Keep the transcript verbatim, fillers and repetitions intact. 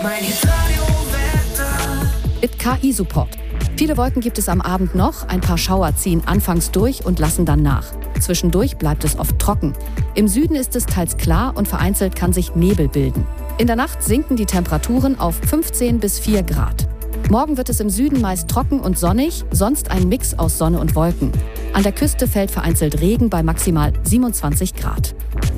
Mit K I-Support. Viele Wolken gibt es am Abend noch, ein paar Schauer ziehen anfangs durch und lassen dann nach. Zwischendurch bleibt es oft trocken. Im Süden ist es teils klar und vereinzelt kann sich Nebel bilden. In der Nacht sinken die Temperaturen auf fünfzehn bis vier Grad. Morgen wird es im Süden meist trocken und sonnig, sonst ein Mix aus Sonne und Wolken. An der Küste fällt vereinzelt Regen bei maximal siebenundzwanzig Grad.